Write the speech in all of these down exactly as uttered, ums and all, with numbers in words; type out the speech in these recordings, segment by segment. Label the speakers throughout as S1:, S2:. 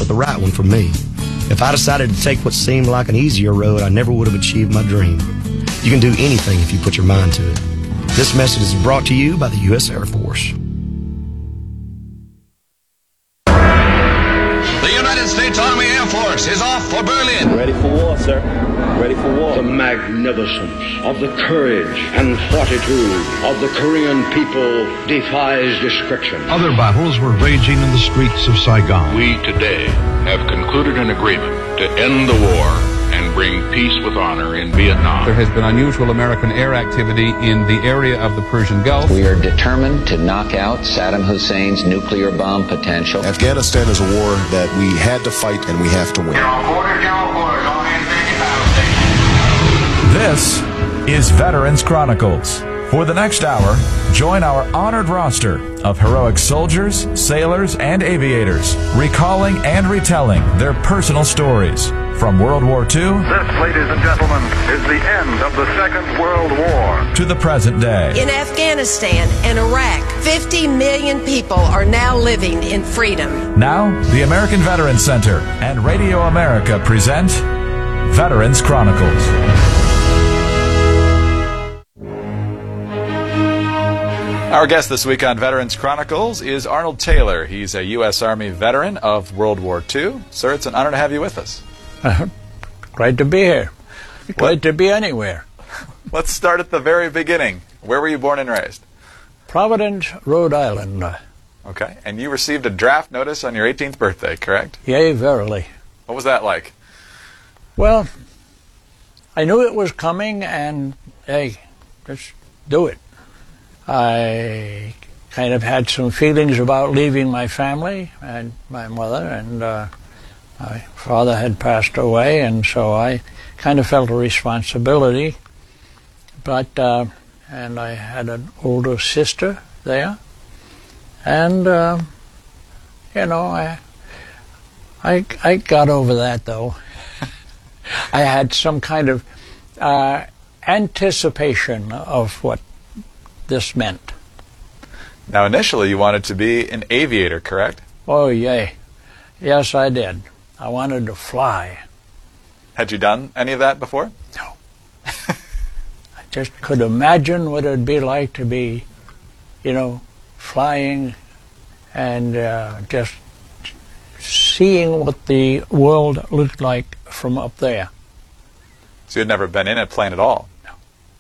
S1: wasn't the right one for me. If I decided to take what seemed like an easier road, I never would have achieved my dream. You can do anything if you put your mind to it. This message is brought to you by the U S Air Force.
S2: The United States Army Air Force is off for Berlin.
S3: Ready for war, sir. Ready for war.
S4: The magnificence of the courage and fortitude of the Korean people defies description.
S5: Other battles were raging in the streets of Saigon.
S6: We today have concluded an agreement to end the war and bring peace with honor in Vietnam.
S7: There has been unusual American air activity in the area of the Persian Gulf.
S8: We are determined to knock out Saddam Hussein's nuclear bomb potential.
S9: Afghanistan is a war that we had to fight and we have to win.
S10: This is Veterans Chronicles. For the next hour, join our honored roster of heroic soldiers, sailors, and aviators, recalling and retelling their personal stories. From World War Two,
S11: this, ladies and gentlemen, is the end of the Second World War,
S10: to the present day.
S12: In Afghanistan and Iraq, fifty million people are now living in freedom.
S10: Now, the American Veterans Center and Radio America present Veterans Chronicles.
S13: Our guest this week on Veterans Chronicles is Arnold Taylor. He's a U S Army veteran of World War Two. Sir, it's an honor to have you with us.
S14: Uh, great to be here. Great what? to be anywhere.
S13: Let's start at the very beginning. Where were you born and raised?
S14: Providence, Rhode Island.
S13: Okay. And you received a draft notice on your eighteenth birthday, correct?
S14: Yea, verily.
S13: What was that like?
S14: Well, I knew it was coming, and, hey, just do it. I kind of had some feelings about leaving my family and my mother, and uh, my father had passed away, and so I kind of felt a responsibility. But, uh, and I had an older sister there, and, uh, you know, I, I, I got over that, though. I had some kind of uh, anticipation of what this meant.
S13: Now, initially, you wanted to be an aviator, correct?
S14: Oh, yay. Yes, I did. I wanted to fly.
S13: Had you done any of that before?
S14: No. I just could imagine what it would be like to be, you know, flying and uh, just seeing what the world looked like from up there.
S13: So you'd never been in a plane at all?
S14: No.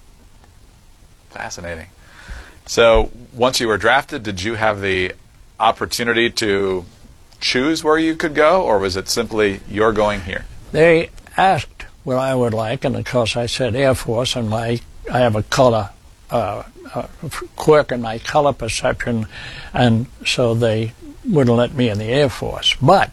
S13: Fascinating. So once you were drafted, did you have the opportunity to choose where you could go, or was it simply you're going here?
S14: They asked what I would like, and of course I said Air Force, and my I have a color uh, uh, quirk in my color perception, and so they wouldn't let me in the Air Force. But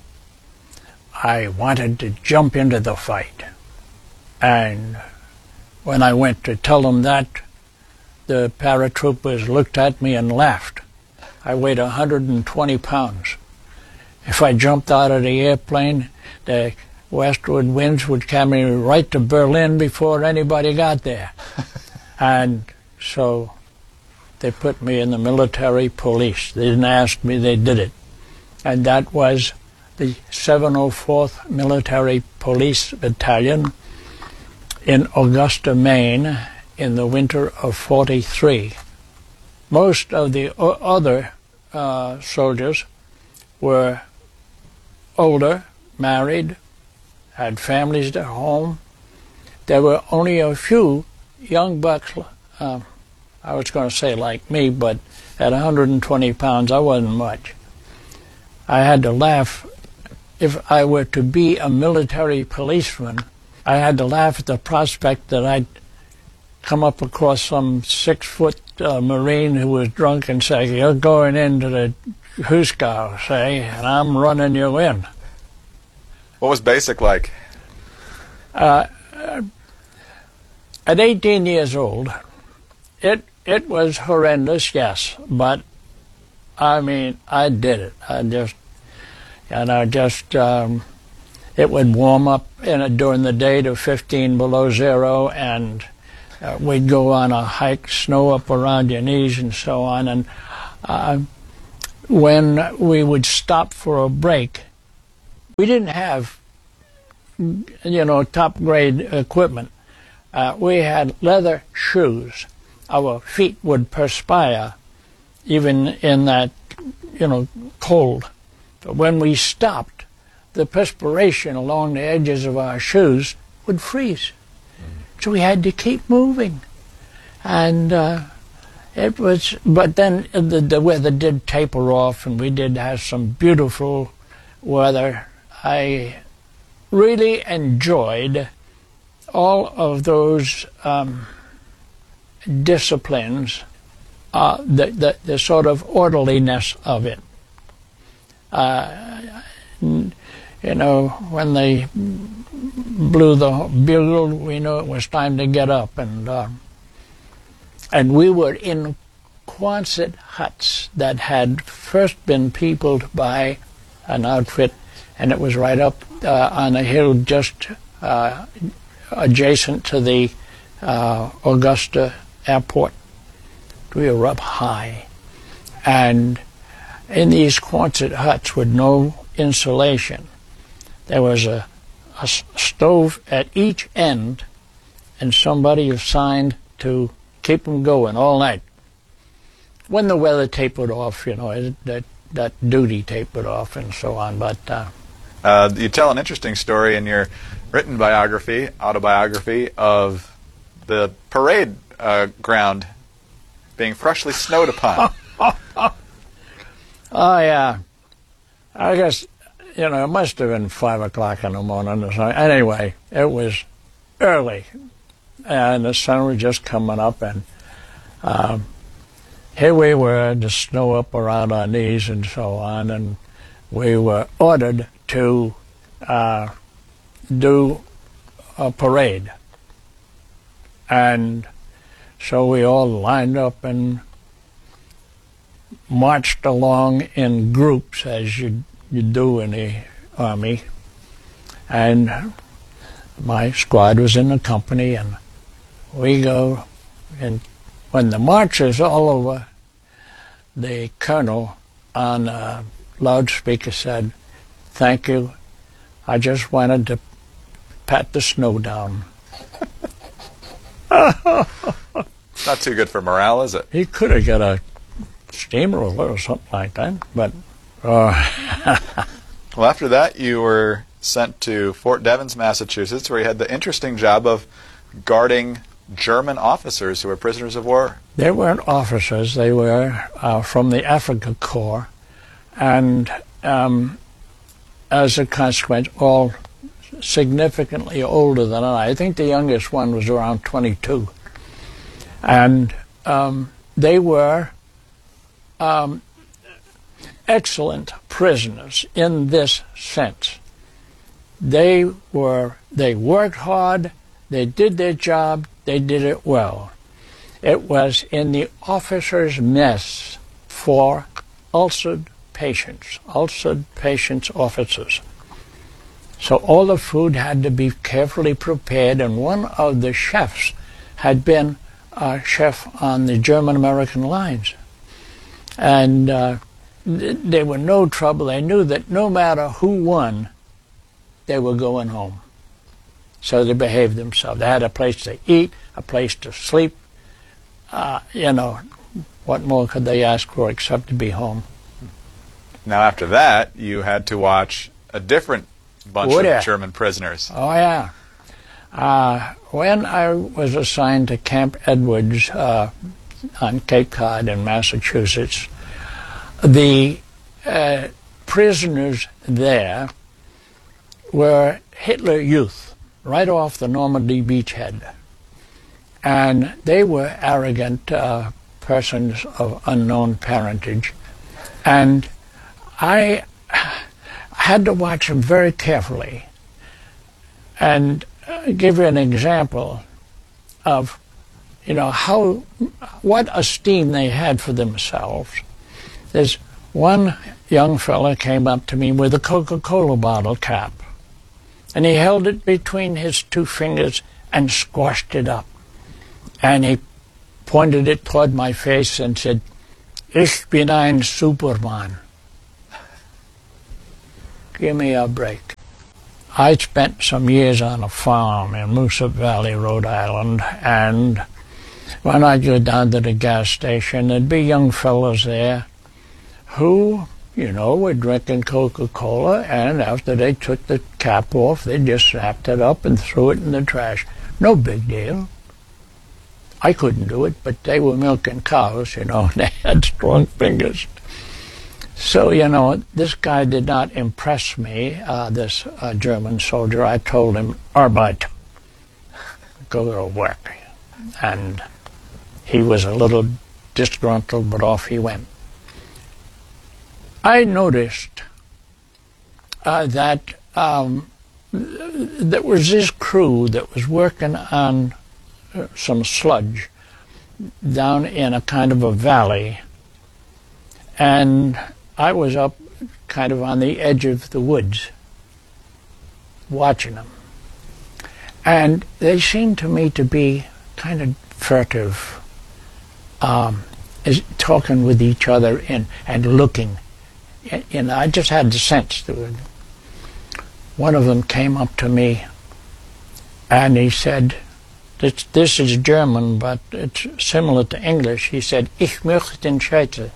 S14: I wanted to jump into the fight, and when I went to tell them that, the paratroopers looked at me and laughed. I weighed one hundred twenty pounds. If I jumped out of the airplane, the westward winds would carry me right to Berlin before anybody got there. And so they put me in the military police. They didn't ask me, they did it. And that was the seven oh fourth Military Police Battalion in Augusta, Maine, in the winter of forty-three. Most of the other uh, soldiers were older, married, had families at home. There were only a few young bucks, uh, I was going to say like me, but at one hundred twenty pounds, I wasn't much. I had to laugh. If I were to be a military policeman, I had to laugh at the prospect that I'd come up across some six-foot uh, Marine who was drunk and say, "You're going into the Huskow, say, and I'm running you in."
S13: What was basic like?
S14: Uh, at eighteen years old, it it was horrendous, yes, but I mean, I did it. I just, and I just, um, it would warm up in a, during the day to fifteen below zero, and uh, we'd go on a hike, snow up around your knees and so on, and uh, when we would stop for a break, we didn't have, you know, top grade equipment. Uh, we had leather shoes. Our feet would perspire even in that, you know, cold. But when we stopped, the perspiration along the edges of our shoes would freeze. So we had to keep moving. And uh, it was, but then the, the weather did taper off, and we did have some beautiful weather. I really enjoyed all of those um, disciplines, uh, the, the, the sort of orderliness of it. Uh, you know, when they blew the bugle, we knew it was time to get up, and uh, and we were in Quonset huts that had first been peopled by an outfit, and it was right up uh, on a hill just uh, adjacent to the uh, Augusta airport. We were up high, and in these Quonset huts with no insulation, there was a, a stove at each end, and somebody assigned to keep them going all night. When the weather tapered off, you know, it, that that duty tapered off and so on. But uh,
S13: uh, you tell an interesting story in your written biography, autobiography, of the parade uh, ground being freshly snowed upon.
S14: Oh, yeah. I guess, you know, it must have been five o'clock in the morning or something. Anyway, it was early, and the sun was just coming up, and um, here we were, the snow up around our knees and so on, and we were ordered to uh, do a parade. And so we all lined up and marched along in groups, as you you do in the Army. And my squad was in the company, and we go, and when the march is all over, the colonel on a loudspeaker said, "Thank you, I just wanted to pat the snow down."
S13: Not too good for morale, is it?
S14: He could have got a steamroller or something like that, but uh,
S13: well, after that you were sent to Fort Devens, Massachusetts, where you had the interesting job of guarding German officers who were prisoners of war.
S14: They weren't officers, they were uh, from the Africa Corps, and um, as a consequence all significantly older than I. I think the youngest one was around twenty-two. And um, they were um, excellent prisoners in this sense. They were, they worked hard, they did their job, they did it well. It was in the officers' mess for ulcered patients, ulcered patients' officers. So all the food had to be carefully prepared, and one of the chefs had been a chef on the German-American lines. And uh, th they were no trouble. They knew that no matter who won, they were going home. So they behaved themselves. They had a place to eat, a place to sleep. Uh, you know, what more could they ask for except to be home?
S13: Now after that, you had to watch a different bunch
S14: Would
S13: of
S14: I?
S13: German prisoners.
S14: Oh, yeah. Uh, when I was assigned to Camp Edwards uh, on Cape Cod in Massachusetts, the uh, prisoners there were Hitler Youth, right off the Normandy beachhead. And they were arrogant uh, persons of unknown parentage. And I had to watch them very carefully and uh, give you an example of, you know, how, what esteem they had for themselves. There's one young fella came up to me with a Coca-Cola bottle cap, and he held it between his two fingers and squashed it up. And he pointed it toward my face and said, "Ich bin ein Superman." Give me a break. I spent some years on a farm in Moosup Valley, Rhode Island, and when I'd go down to the gas station, there'd be young fellows there who, you know, were drinking Coca-Cola, and after they took the cap off, they just wrapped it up and threw it in the trash. No big deal. I couldn't do it, but they were milking cows, you know, and they had strong fingers. So, you know, this guy did not impress me, uh, this uh, German soldier. I told him, Arbeit, go to work. And he was a little disgruntled, but off he went. I noticed uh, that um, there was this crew that was working on uh, some sludge down in a kind of a valley, and I was up kind of on the edge of the woods watching them. And they seemed to me to be kind of furtive, um, is talking with each other and, and looking. And I just had the sense to it. One of them came up to me and he said, this, this is German, but it's similar to English. He said, Ich möchte den Scheiße.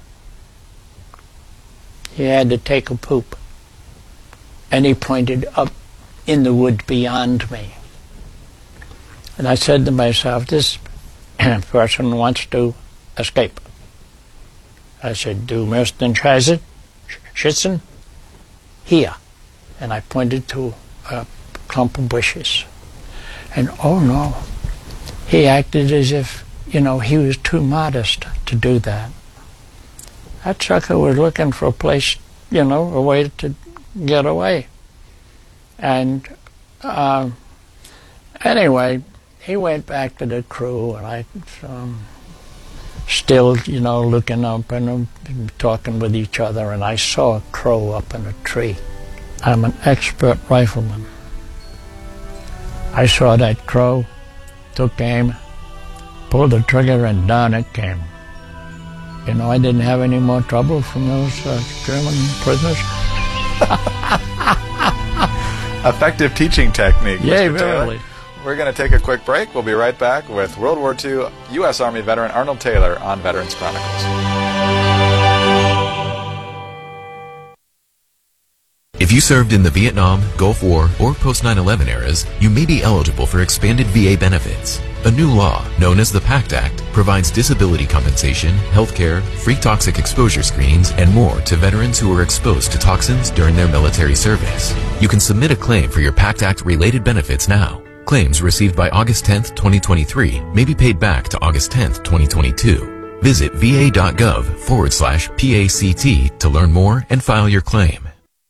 S14: He had to take a poop. And he pointed up in the wood beyond me. And I said to myself, this person wants to escape. I said, Du möchtest den Scheiße? Schützen? Here. And I pointed to a clump of bushes. And oh no, he acted as if, you know, he was too modest to do that. That sucker was looking for a place, you know, a way to get away. And uh, anyway, he went back to the crew, and I um, still, you know, looking up and um, talking with each other, and I saw a crow up in a tree. I'm an expert rifleman. I saw that crow, took aim, pulled the trigger, and down it came. You know, I didn't have any more trouble from those uh, German prisoners.
S13: Effective teaching technique,
S14: Yeah,
S13: Mister Taylor.
S14: really.
S13: We're going to take a quick break. We'll be right back with World War Two U S Army veteran Arnold Taylor on Veterans Chronicles.
S15: If you served in the Vietnam, Gulf War, or post nine eleven eras, you may be eligible for expanded V A benefits. A new law, known as the PACT Act, provides disability compensation, health care, free toxic exposure screenings, and more to veterans who were exposed to toxins during their military service. You can submit a claim for your PACT Act-related benefits now. Claims received by August tenth, twenty twenty-three may be paid back to August tenth, twenty twenty-two. Visit va.gov forward slash PACT to learn more and file your claim.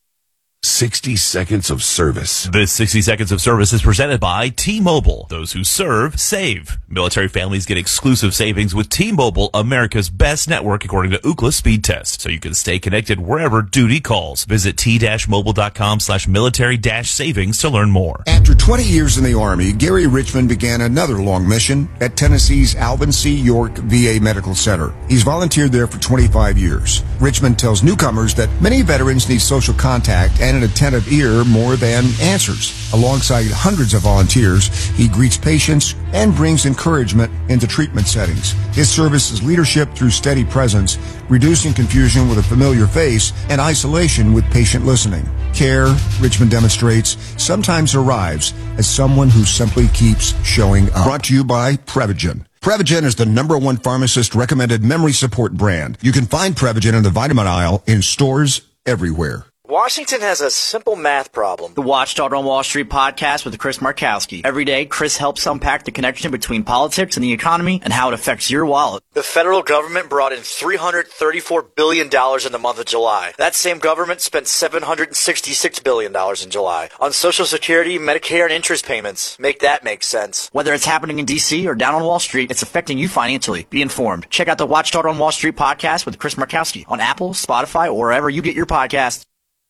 S16: sixty seconds of service.
S17: This sixty seconds of service is presented by T-Mobile. Those who serve, save. Military families get exclusive savings with T-Mobile, America's best network according to Ookla speed test, so you can stay connected wherever duty calls. Visit t-mobile.com slash military dash savings to learn more.
S18: After twenty years in the Army, Gary Richmond began another long mission at Tennessee's Alvin C. York V A Medical Center. He's volunteered there for twenty-five years. Richmond tells newcomers that many veterans need social contact and an attentive ear more than answers. Alongside hundreds of volunteers, he greets patients and brings encouragement into treatment settings. His service is leadership through steady presence, reducing confusion with a familiar face, and isolation with patient listening. Care, Richmond demonstrates, sometimes arrives as someone who simply keeps showing up. Brought to you by Prevagen. Prevagen is the number one pharmacist-recommended memory support brand. You can find Prevagen in the vitamin aisle in stores everywhere.
S19: Washington has a simple math problem. The Watchdog on Wall Street podcast with Chris Markowski. Every day, Chris helps unpack the connection between politics and the economy and how it affects your wallet. The federal government brought in three hundred thirty-four billion dollars in the month of July. That same government spent seven hundred sixty-six billion dollars in July on Social Security, Medicare, and interest payments. Make that make sense. Whether it's happening in D C or down on Wall Street, it's affecting you financially. Be informed. Check out the Watchdog on Wall Street podcast with Chris Markowski on Apple, Spotify, or wherever you get your podcasts.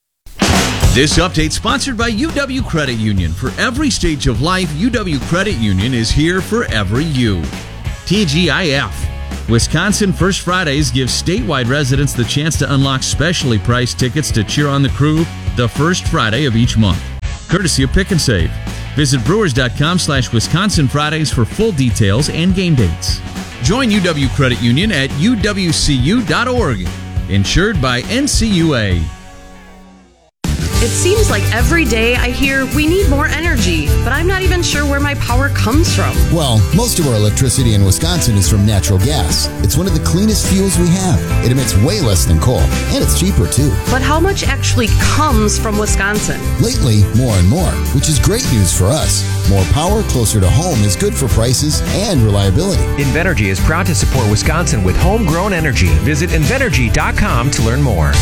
S20: This update sponsored by U W Credit Union. For every stage of life, U W Credit Union is here for every you. T G I F, Wisconsin First Fridays gives statewide residents the chance to unlock specially priced tickets to cheer on the Crew the first Friday of each month, courtesy of Pick and Save. Visit brewers.com slash Wisconsin Fridays for full details and game dates. Join U W Credit Union at U W C U dot org. Insured by N C U A.
S21: It seems like every day I hear we need more energy, but I'm not even sure where my power comes from.
S22: Well, most of our electricity in Wisconsin is from natural gas. It's one of the cleanest fuels we have. It emits way less than coal, and it's cheaper too.
S21: But how much actually comes from Wisconsin?
S22: Lately, more and more, which is great news for us. More power closer to home is good for prices and reliability.
S23: Invenergy is proud to support Wisconsin with homegrown energy. Visit Invenergy dot com to learn more.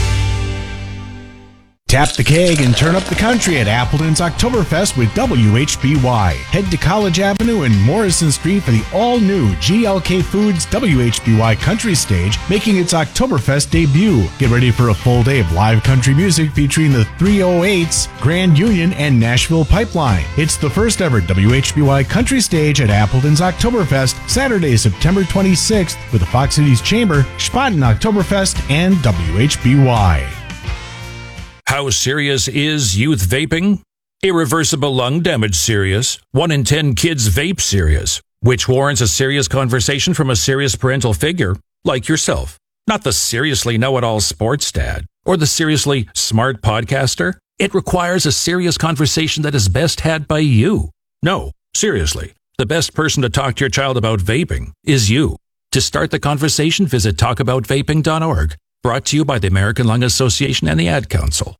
S24: Tap the keg and turn up the country at Appleton's Oktoberfest with W H B Y. Head to College Avenue and Morrison Street for the all-new G L K Foods W H B Y Country Stage, making its Oktoberfest debut. Get ready for a full day of live country music featuring the three oh eights, Grand Union, and Nashville Pipeline. It's the first ever W H B Y Country Stage at Appleton's Oktoberfest, Saturday, September twenty-sixth, with the Fox Cities Chamber, Spaten Oktoberfest, and W H B Y.
S25: How serious is youth vaping? Irreversible lung damage serious. One in ten kids vape serious, which warrants a serious conversation from a serious parental figure like yourself. Not the seriously know-it-all sports dad or the seriously smart podcaster. It requires a serious conversation that is best had by you. No, seriously, the best person to talk to your child about vaping is you. To start the conversation, visit talk about vaping dot org. Brought to you by the American Lung Association and the Ad Council.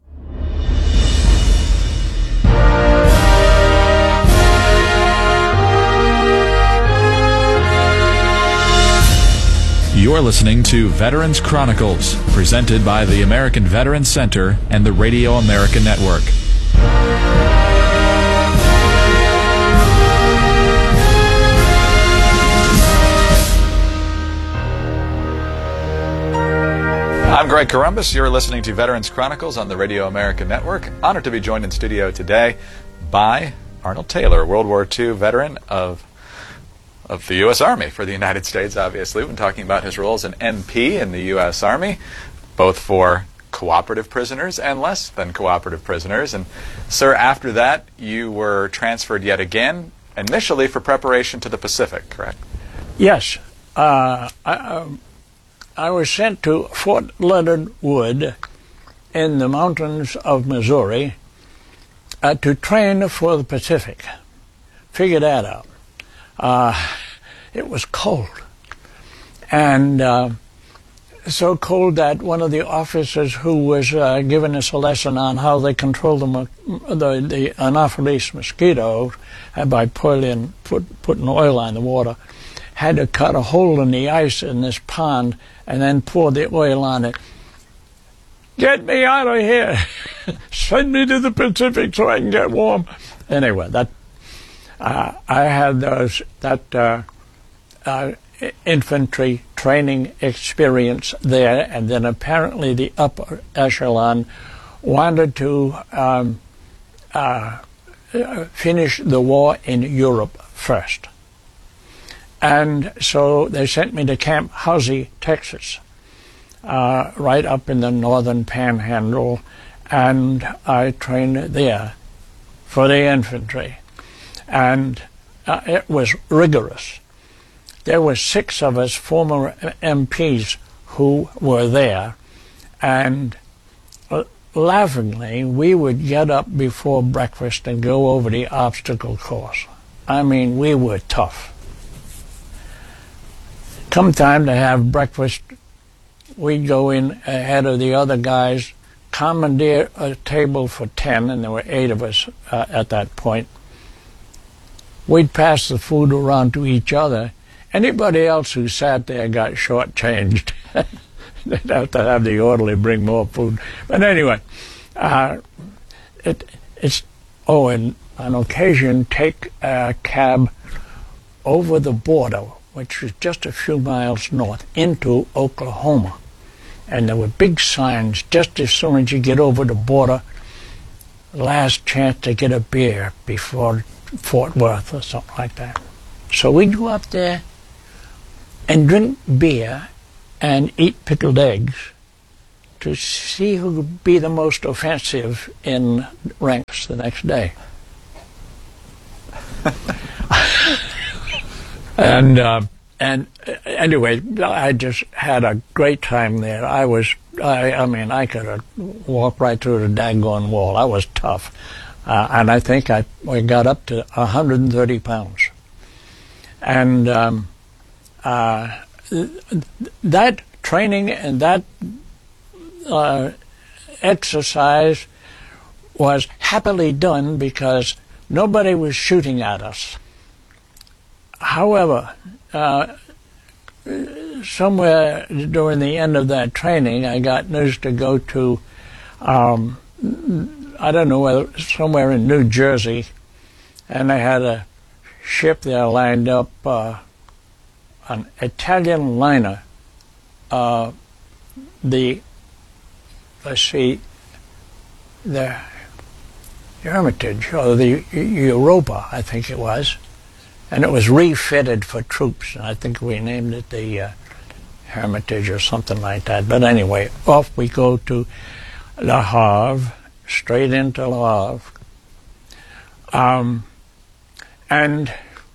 S10: You're listening to Veterans Chronicles, presented by the American Veterans Center and the Radio America Network.
S13: I'm Greg Corombos. You're listening to Veterans Chronicles on the Radio America Network. Honored to be joined in studio today by Arnold Taylor, World War Two veteran of of the U S Army for the United States, obviously. We've been talking about his role as an M P in the U S Army, both for cooperative prisoners and less than cooperative prisoners. And, sir, after that, you were transferred yet again, initially for preparation to the Pacific, correct?
S14: Yes. Uh, I, um, I was sent to Fort Leonard Wood in the mountains of Missouri uh, to train for the Pacific. Figure that out. Uh, it was cold. And uh, so cold that one of the officers who was uh, giving us a lesson on how they control the, the, the Anopheles mosquito uh, by putting, put, putting oil on the water, had to cut a hole in the ice in this pond and then pour the oil on it. Get me out of here. Send me to the Pacific so I can get warm. Anyway, that uh, I had those that uh, uh, infantry training experience there, and then apparently the upper echelon wanted to um, uh, finish the war in Europe first. And so they sent me to Camp Housie, Texas, uh, right up in the northern panhandle, and I trained there for the infantry. And uh, it was rigorous. There were six of us former M Ps who were there, and uh, laughingly, we would get up before breakfast and go over the obstacle course. I mean, we were tough. Come time to have breakfast, we'd go in ahead of the other guys, commandeer a table for ten, and there were eight of us uh, at that point. We'd pass the food around to each other. Anybody else who sat there got shortchanged. They'd have to have the orderly bring more food. But anyway, uh, it, it's, oh, and on occasion take a cab over the border, which was just a few miles north, into Oklahoma. And there were big signs just as soon as you get over the border, last chance to get a beer before Fort Worth or something like that. So we'd go up there, and drink beer and eat pickled eggs to see who could be the most offensive in ranks the next day. and uh, and anyway, I just had a great time there. I was, I, I mean, I could have walked right through the daggone wall. I was tough, uh, and I think I we got up to one hundred thirty pounds, and um, uh, that training and that uh, exercise was happily done because nobody was shooting at us. However, uh, somewhere during the end of that training, I got news to go to, um, I don't know whether, somewhere in New Jersey, and they had a ship there lined up, uh, an Italian liner. Uh, the, let's see, the Hermitage, or the Europa, I think it was, and it was refitted for troops, and I think we named it the uh, Hermitage or something like that. But anyway, off we go to Le Havre, straight into Le Havre. Um, and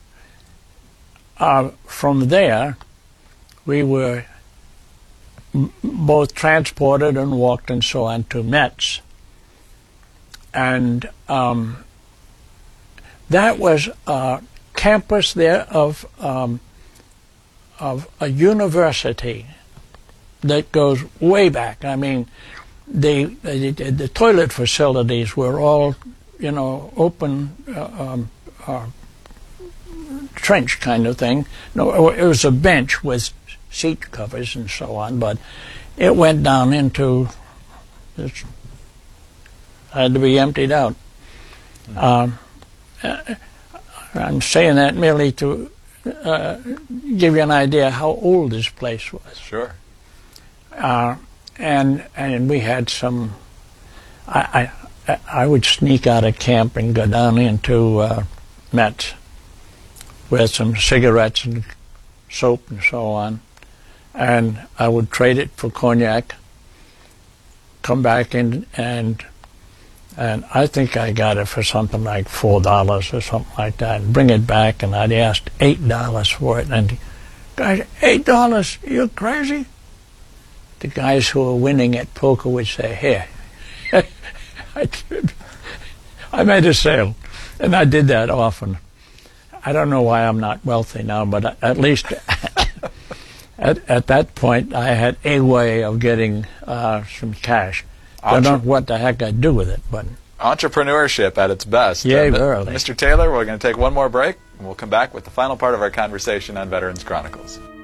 S14: uh, from there, we were m both transported and walked and so on to Metz. And um, that was a campus there of um, of a university that goes way back. I mean, the the, the toilet facilities were all, you know, open uh, um, uh, trench kind of thing. No, it was a bench with seat covers and so on, but it went down into this. Had to be emptied out. Um, I'm saying that merely to uh, give you an idea how old this place was.
S13: Sure.
S14: Uh, and and we had some. I, I I would sneak out of camp and go down into uh, Metz with some cigarettes and soap and so on, and I would trade it for cognac. Come back in and. And I think I got it for something like four dollars or something like that. And bring it back, and I'd asked eight dollars for it. And the guys, eight dollars? You're crazy? The guys who were winning at poker would say, "Here." I did. I made a sale, and I did that often. I don't know why I'm not wealthy now, but at least at at that point, I had a way of getting uh, some cash. I don't know what the heck I'd do with it, but
S13: entrepreneurship at its best.
S14: Yeah,
S13: uh,
S14: really.
S13: Mister Taylor, we're going to take one more break, and we'll come back with the final part of our conversation on Veterans Chronicles.